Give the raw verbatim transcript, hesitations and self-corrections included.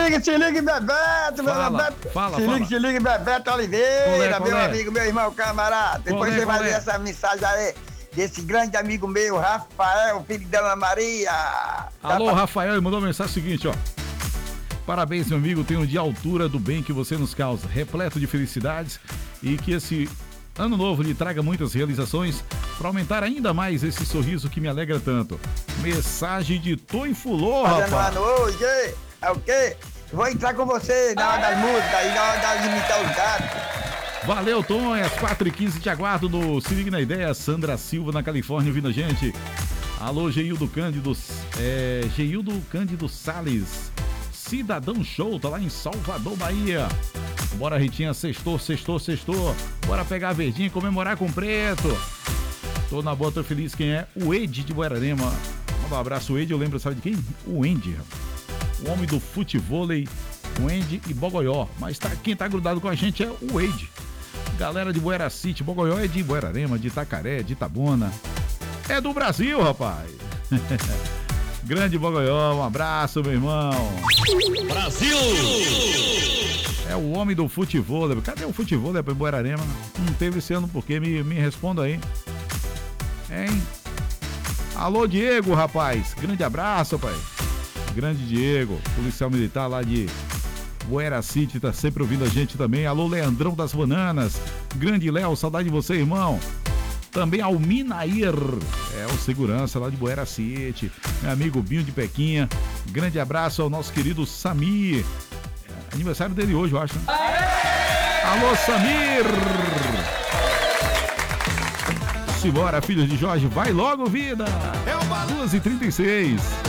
liga, se liga, Bebeto, meu Fala, Bebeto. fala, se fala. liga, se liga, Bebeto Oliveira, Qual é, qual meu é? amigo, meu irmão, camarada. Depois Qual é, você vai qual ler é? essa mensagem aí desse grande amigo meu, Rafael, filho da Ana Maria. Alô, Tá- Rafael, ele mandou uma mensagem seguinte, ó. Parabéns, meu amigo, tem um dia à altura do bem que você nos causa, repleto de felicidades e que esse ano novo lhe traga muitas realizações para aumentar ainda mais esse sorriso que me alegra tanto. Mensagem de Toifulô, Fazendo rapaz. ano hoje, hein? É o quê? Vou entrar com você na hora das músicas e na hora de imitar os gatos. Valeu, Tom, às quatro e quinze te aguardo no Se Liga na Ideia, Sandra Silva na Califórnia ouvindo a gente. Alô, Geildo Cândido, é, Geildo Cândido Salles, Cidadão Show, tá lá em Salvador, Bahia. Bora, Ritinha, sextou, sextou, sextou. Bora pegar a verdinha e comemorar com o preto. Tô na boa, tô feliz. Quem é? O Ed de Guararema. Manda um abraço, o Ed, eu lembro, sabe de quem? O Andy, o homem do futevôlei, o Andy e Bogoió. Mas tá, quem tá grudado com a gente é o Ed. Galera de Bueracite, Bogoió é de Guararema, de Itacaré, de Itabuna. É do Brasil, rapaz. Grande Bogoió, um abraço, meu irmão. Brasil! É o homem do futevôlei. Cadê o futevôlei para Buerarema? Não teve esse ano por quê? Me, me responda aí. Hein? Alô, Diego, rapaz. Grande abraço, pai. Grande Diego, policial militar lá de Bueracite, tá sempre ouvindo a gente também. Alô, Leandrão das Bananas. Grande Léo, saudade de você, irmão. Também ao Minair, é o segurança lá de Bueracite. Meu amigo Binho de Pequinha. Grande abraço ao nosso querido Samir. É aniversário dele hoje, eu acho. Né? Alô, Samir! Simbora, filhos de Jorge, vai logo, vida! duas e trinta e seis.